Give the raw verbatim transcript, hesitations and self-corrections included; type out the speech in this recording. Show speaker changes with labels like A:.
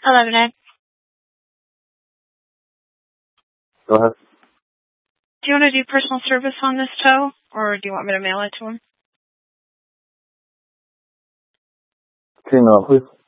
A: Eleven A.
B: Go ahead.
A: Do you want to do personal service on this tow, or do you want me to mail it to him?
B: Can you email, please?